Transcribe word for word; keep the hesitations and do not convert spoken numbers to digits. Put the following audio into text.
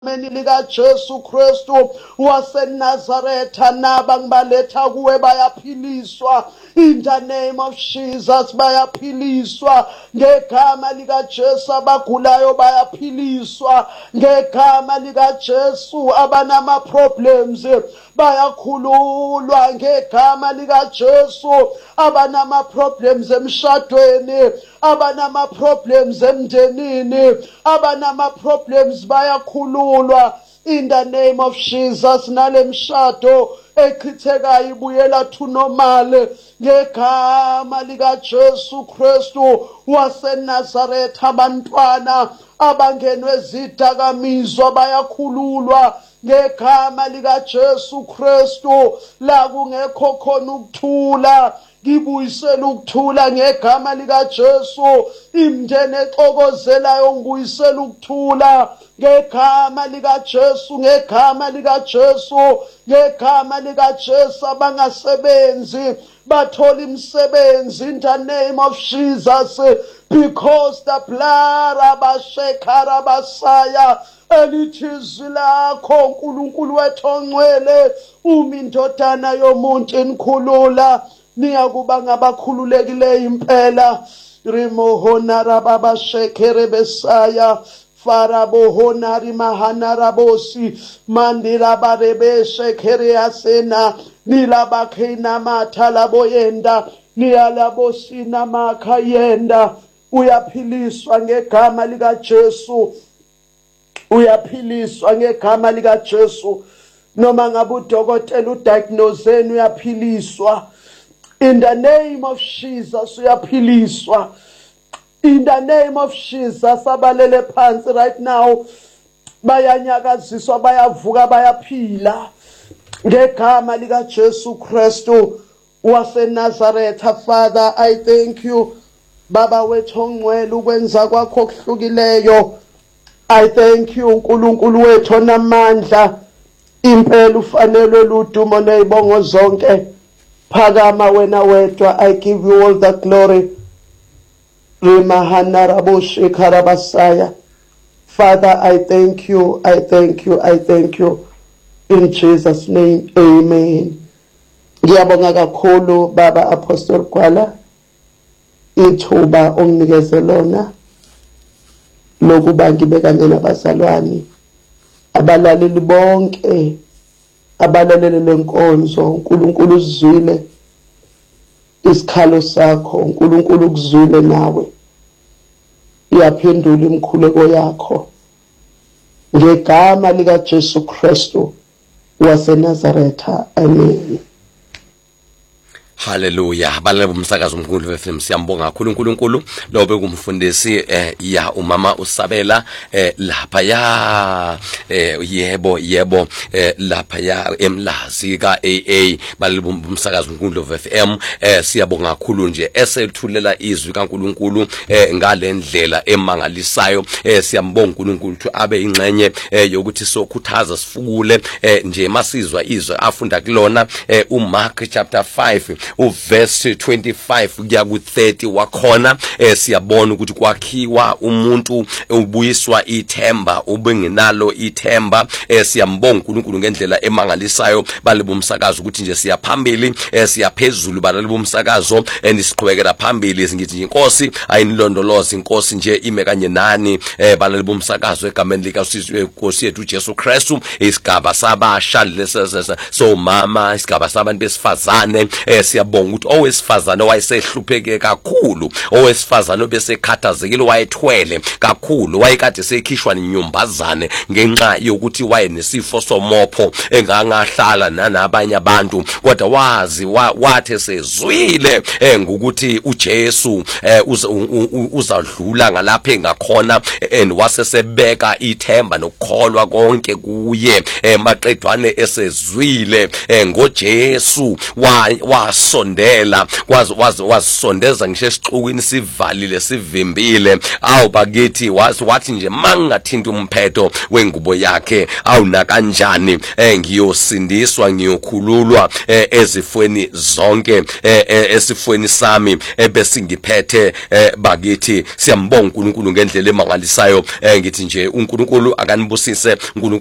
Meni lika Jesu Kristu waseNazaretha naba ngibaletha kuwe bayaphiliswa in the name of Jesus, bayaphiliswa ngegama lika Jesu. Abagulayo bayaphiliswa ngegama lika Jesu. Abanama problems bayakhululwa ngegama lika Jesu. Abanama problems emshadweni, abanama problems emndenini, abanama problems bayakhululwa in the name of Jesus. Nale mshado echithekayo ibuyela to normal ngegama lika Jesu Kristu waseNazaretha. Abantwana abangenwe zidakamizwa bayakhululwa ngegama lika Jesu Kristu. La kungekho khona ukuthula ngibuyisela ukuthula ngegama lika Jesu. Imndeni exokozelayo ngibuyisela ukuthula ngegama lika Jesu, ngegama lika Jesu, ngegama lika Jesu. Abangasebenzi bathola imisebenzi in the name of Jesus, because the blood abashekarabasaya elithizwi lakho uNkulunkulu wethu ongcwele uma indodana yomuntu inikhulula niyakuba ngabakhululekileyo impela. Rimohona rababa shekere besaya farabohonari mahanarabosi mandira barebe shekere asena nilabakhina mathala boyenda niyalabosina makhayenda. Uyaphiliswa ngegama lika Jesu, uyaphiliswa ngegama lika Jesu. Noma ngabe udokotela udiagnoseni uyaphiliswa in the name of Jesus. Uyaphiliswa in the name of Jesus. Abalele phansi right now bayanyakaziswa, bayavuka, bayaphila ngegama lika Jesu Kristu waseNazaretha. Father, I thank you Baba wethu ongcwele ukwenza kwakho okuhlukileyo. I thank you uNkulunkulu wethu onamandla. Impela ufanelwe ludumo nezibongo zonke. Phakama wena wedwa. I give you all the glory. Father, I thank you, I thank you, I thank you. In Jesus' name, amen. Ngiyabonga kakhulu Baba Apostle Gwala ithuba onginikeze lona lokuba ngibe kanye nabazalwane abalaleli bonke abalaleli lenkonzo. uNkulunkulu uzwile isikhalo sakho, uNkulunkulu ukuzwile nawe iyaphendula imikhuleko yakho ngegama lika Jesu Kristu waseNazaretha, amen. Hallelujah. Balele bomsakazo omkhulu F M siyambonga kakhulu uNkulunkulu lobe kumfundisi eh ya umama uSabela eh lapha ya eh yebo yebo eh lapha ya eMlazi ka A A. Balele bomsakazo omkhulu F M eh siyabonga kakhulu nje esethulela izwi kaNkulunkulu eh ngalendlela emangalisayo. Eh siyambonga uNkulunkulu ukuthi abe ingxenye eh yokuthi sokhuthaza sifukule eh nje masizwa izwi afunda kulona eh uMark chapter five uverse twenty-five kuya ku thirty wakhona eh siyabona ukuthi kwakhiwa umuntu ubuyiswa ithemba, ubengenalo ithemba. eh siyambonga uNkulunkulu ngendlela emangalisayo bale bomsakazo ukuthi nje siyaphambili eh siyaphezulu bale bomsakazo enisiqhubekela phambili. Singithi inkosi ayinilondoloze, inkosi nje ime kanye nani eh bale bomsakazo egameni lika Nkosi yethu Jesu Kristu. Isigaba sabasha lesese so mama, isigaba sabantu besifazane eh siyabonga ukuthi owesifazane wayesehlupheke kakhulu, owesifazane obesekhathazekile, wayethwele kakhulu, wayekade sekhishwa inyumbazane ngenxa yokuthi wayenesifo somopho engangahlala nanabanye abantu. Kodwa wazi wathe sezwile eh ngokuthi uJesu eh uzadlula ngalapha engakhona and wasesebeka ithemba nokukholwa konke kuye. eh maqedwane esezwile eh ngoJesu wa wasondela kwazi wazi wasondeza ngisho esixukwini sivalile sivimbile awu bakithi wathi wathi nje mangathinta umphetho wengubo yakhe awuna kanjani eh ngiyosindiswa ngiyokhululwa eh, ezifweni zonke eh, eh, esifweni sami ebesingiphethe eh, bakithi siyambonga uNkulunkulu ngendlela emangalisayo eh, ngithi nje uNkulunkulu akanibusise.